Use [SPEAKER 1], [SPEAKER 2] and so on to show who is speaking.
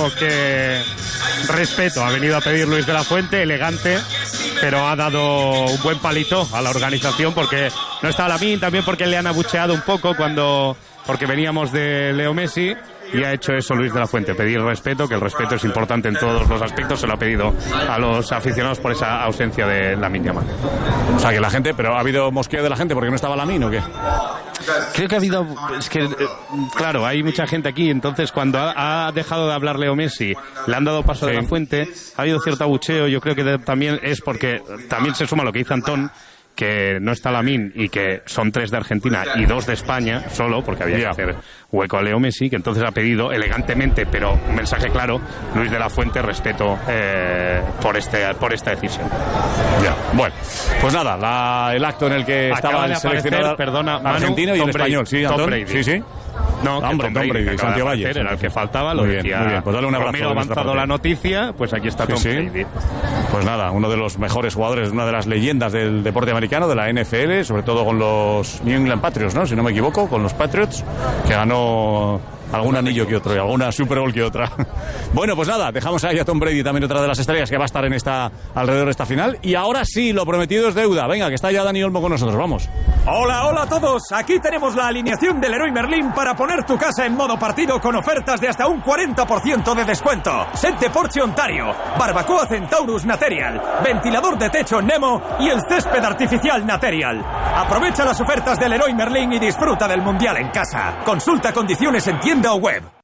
[SPEAKER 1] creo que respeto ha venido a pedir Luis de la Fuente, elegante, pero ha dado un buen palito a la organización porque no está Lamine, también porque le han abucheado un poco porque veníamos de Leo Messi. Y ha hecho eso Luis de la Fuente, pedir respeto, que el respeto es importante en todos los aspectos. Se lo ha pedido a los aficionados por esa ausencia de Lamine Yamal.
[SPEAKER 2] O sea, que la gente, pero ¿ha habido mosqueo de la gente porque no estaba Lamine o qué?
[SPEAKER 1] Creo que ha habido, es que claro, hay mucha gente aquí, entonces cuando ha dejado de hablar Leo Messi, le han dado paso de la Fuente, ha habido cierto abucheo. Yo creo que también es porque también se suma lo que dice Antón, que no está Lamine y que son 3 de Argentina y 2 de España solo, porque había que hacer hueco a Leo Messi, que entonces ha pedido elegantemente, pero un mensaje claro, Luis de la Fuente, respeto por esta decisión.
[SPEAKER 2] Ya, bueno, pues nada, el acto en el que estaba el seleccionador argentino y el español, sí, Antón, sí.
[SPEAKER 1] No,
[SPEAKER 2] hombre, Tom Brady, Santiago Valle.
[SPEAKER 1] Era el que faltaba, lo decía.
[SPEAKER 2] Muy bien, pues dale un abrazo.
[SPEAKER 1] Romero ha avanzado la noticia, pues aquí está Tom Brady.
[SPEAKER 2] Pues nada, uno de los mejores jugadores, una de las leyendas del deporte americano, de la NFL, sobre todo con los New England Patriots, ¿no? Si no me equivoco, con los Patriots, que ganó algún anillo que otro y alguna Super Bowl que otra. Bueno, pues nada, dejamos ahí a Tom Brady, también otra de las estrellas que va a estar alrededor de esta final. Y ahora sí, lo prometido es deuda. Venga, que está ya Dani Olmo con nosotros, vamos.
[SPEAKER 3] Hola, hola a todos. Aquí tenemos la alineación del Leroy Merlin para poner tu casa en modo partido con ofertas de hasta un 40% de descuento. Set de Porsche Ontario, barbacoa Centaurus Material, ventilador de techo Nemo y el césped artificial Material. Aprovecha las ofertas del Leroy Merlin y disfruta del Mundial en casa. Consulta condiciones en tienda o web.